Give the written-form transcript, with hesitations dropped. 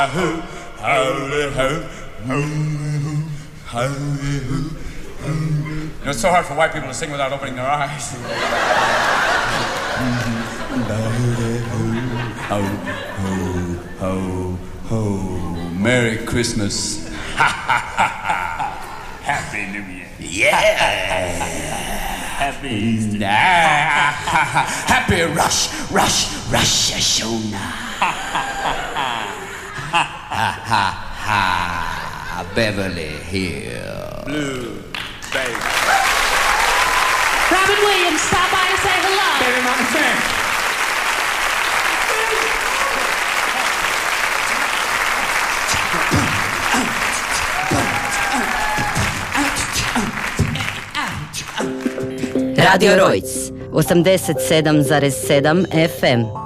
You know, it's so hard for white people to sing without opening their eyes. Ho, ho, ho, ho. Merry Christmas. Happy New Year. Yeah. Happy Easter. Happy Rosh Hashanah. Beverly Hills. Blue, baby. Robin Williams, stop by and say hello. Baby Mama Sam. Radio Rojc, 87,7 FM.